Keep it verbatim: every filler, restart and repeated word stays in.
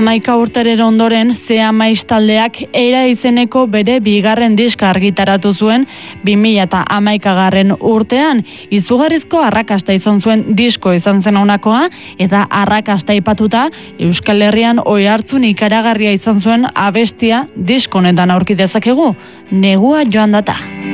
Hamaika urterero ondoren, Zea Maiz taldeak Era izeneko bere bigarren diska argitaratu zuen bi mila hamaikagarren urtean. Izugarrizko arrakasta izan zuen disko izan zen honakoa, eta arrakasta aipatuta Euskal Herrian oihartzun ikaragarria izan zuen abestia disko honetan aurki dezakegu. Negua joan data.